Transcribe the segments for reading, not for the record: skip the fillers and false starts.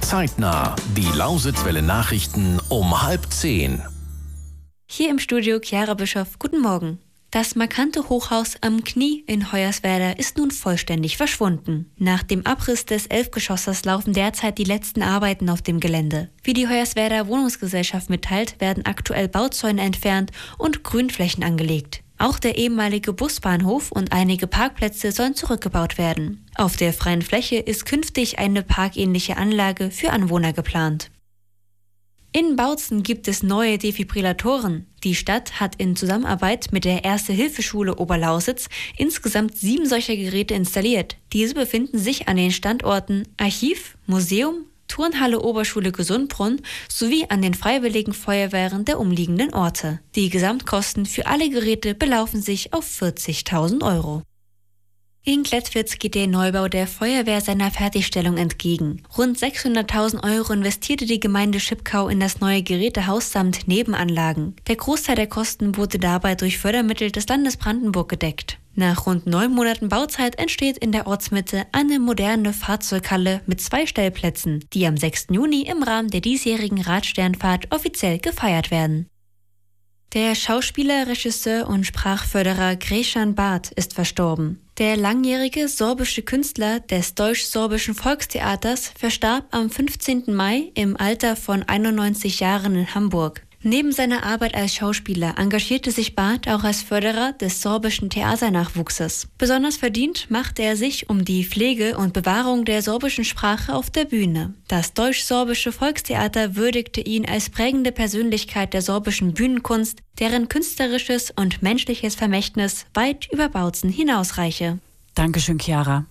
Zeitnah. Die Lausitzwelle Nachrichten um 9:30. Hier im Studio Chiara Bischoff. Guten Morgen. Das markante Hochhaus am Knie in Hoyerswerda ist nun vollständig verschwunden. Nach dem Abriss des 11-Geschossers laufen derzeit die letzten Arbeiten auf dem Gelände. Wie die Hoyerswerda Wohnungsgesellschaft mitteilt, werden aktuell Bauzäune entfernt und Grünflächen angelegt. Auch der ehemalige Busbahnhof und einige Parkplätze sollen zurückgebaut werden. Auf der freien Fläche ist künftig eine parkähnliche Anlage für Anwohner geplant. In Bautzen gibt es neue Defibrillatoren. Die Stadt hat in Zusammenarbeit mit der Erste-Hilfe-Schule Oberlausitz insgesamt 7 solcher Geräte installiert. Diese befinden sich an den Standorten Archiv, Museum, Turnhalle Oberschule Gesundbrunn sowie an den Freiwilligen Feuerwehren der umliegenden Orte. Die Gesamtkosten für alle Geräte belaufen sich auf 40.000 Euro. In Klettwitz geht der Neubau der Feuerwehr seiner Fertigstellung entgegen. Rund 600.000 Euro investierte die Gemeinde Schipkau in das neue Gerätehaus samt Nebenanlagen. Der Großteil der Kosten wurde dabei durch Fördermittel des Landes Brandenburg gedeckt. Nach rund 9 Monaten Bauzeit entsteht in der Ortsmitte eine moderne Fahrzeughalle mit 2 Stellplätzen, die am 6. Juni im Rahmen der diesjährigen Radsternfahrt offiziell gefeiert werden. Der Schauspieler, Regisseur und Sprachförderer Greshan Barth ist verstorben. Der langjährige sorbische Künstler des Deutsch-Sorbischen Volkstheaters verstarb am 15. Mai im Alter von 91 Jahren in Hamburg. Neben seiner Arbeit als Schauspieler engagierte sich Barth auch als Förderer des sorbischen Theaternachwuchses. Besonders verdient machte er sich um die Pflege und Bewahrung der sorbischen Sprache auf der Bühne. Das Deutsch-Sorbische Volkstheater würdigte ihn als prägende Persönlichkeit der sorbischen Bühnenkunst, deren künstlerisches und menschliches Vermächtnis weit über Bautzen hinausreiche. Dankeschön, Chiara.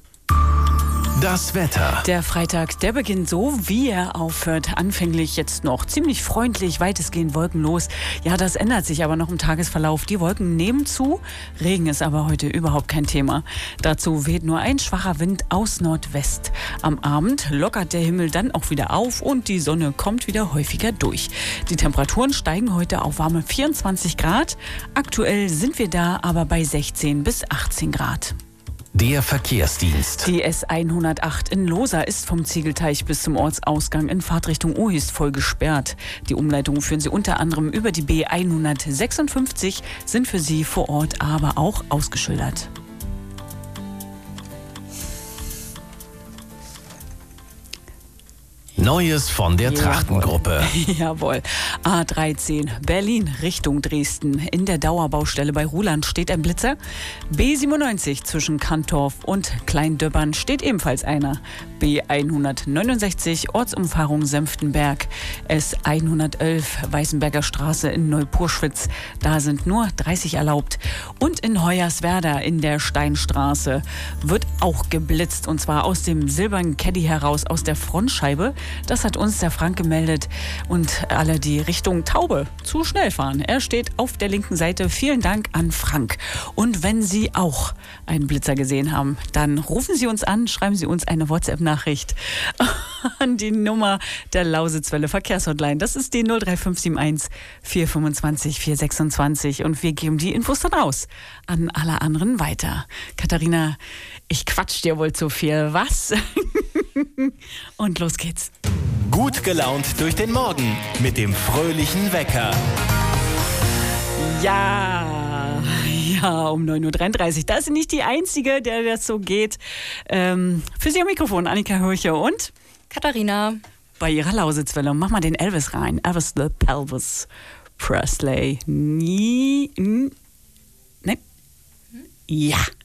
Das Wetter. Der Freitag, der beginnt so, wie er aufhört. Anfänglich jetzt noch ziemlich freundlich, weitestgehend wolkenlos. Ja, das ändert sich aber noch im Tagesverlauf. Die Wolken nehmen zu. Regen ist aber heute überhaupt kein Thema. Dazu weht nur ein schwacher Wind aus Nordwest. Am Abend lockert der Himmel dann auch wieder auf und die Sonne kommt wieder häufiger durch. Die Temperaturen steigen heute auf warme 24 Grad. Aktuell sind wir da aber bei 16 bis 18 Grad. Der Verkehrsdienst. Die S108 in Losa ist vom Ziegelteich bis zum Ortsausgang in Fahrtrichtung Uhist voll gesperrt. Die Umleitungen führen Sie unter anderem über die B156, sind für Sie vor Ort aber auch ausgeschildert. Neues von der Trachtengruppe. Jawohl. A13 Berlin Richtung Dresden. In der Dauerbaustelle bei Ruhland steht ein Blitzer. B97 zwischen Kantorf und Kleindöbbern steht ebenfalls einer. B169 Ortsumfahrung Senftenberg. S111 Weißenberger Straße in Neupurschwitz. Da sind nur 30 erlaubt. Und in Hoyerswerda in der Steinstraße wird auch geblitzt. Und zwar aus dem silbernen Caddy heraus, aus der Frontscheibe. Das hat uns der Frank gemeldet. Und alle, die Richtung Taube zu schnell fahren. Er steht auf der linken Seite. Vielen Dank an Frank. Und wenn Sie auch einen Blitzer gesehen haben, dann rufen Sie uns an, schreiben Sie uns eine WhatsApp-Nachricht an die Nummer der Lausitzwelle Verkehrshotline. Das ist die 03571 425 426. Und wir geben die Infos dann raus an alle anderen weiter. Katharina, ich quatsch dir wohl zu viel, was? Und los geht's. Gut gelaunt durch den Morgen mit dem fröhlichen Wecker. Ja, um 9.33 Uhr. Da ist sie nicht die Einzige, der das so geht. Für Sie am Mikrofon Annika Hörche und Katharina. Bei ihrer Lausitzwelle. Mach mal den Elvis rein. Elvis the Pelvis Presley. Nee. Ja.